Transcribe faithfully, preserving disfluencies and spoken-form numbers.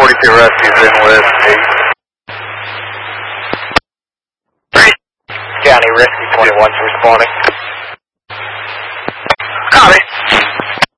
forty-two rescues in with eight. County Rescue twenty-one's responding.